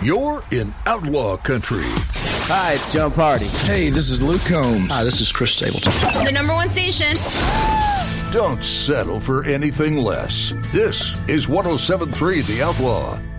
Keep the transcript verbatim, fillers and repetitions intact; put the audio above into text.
You're in Outlaw Country. Hi, it's Joe Party. Hey, this is Luke Combs. Hi, this is Chris Stapleton. The number one station. Don't settle for anything less. This is one oh seven point three The Outlaw.